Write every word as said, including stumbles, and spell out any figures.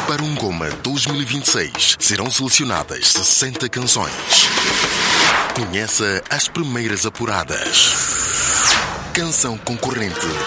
Para um Goma dois mil e vinte e seis, serão selecionadas sessenta canções. Conheça as primeiras apuradas. Canção concorrente